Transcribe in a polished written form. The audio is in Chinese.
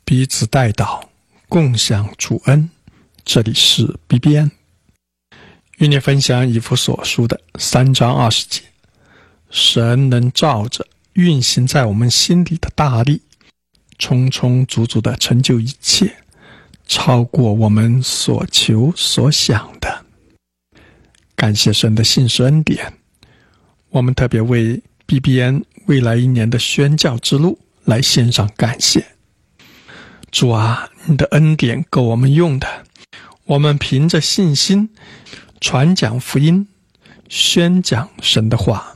彼此代祷，共享主恩。这里是 BBN， 与你分享以弗所书的3章20节。神能照着运行在我们心里的大力，充充足足地成就一切，超过我们所求所想的。感谢神的信实恩典，我们特别为 BBN 未来1年的宣教之路来献上感谢。主啊，你的恩典够我们用的，我们凭着信心传讲福音，宣讲神的话，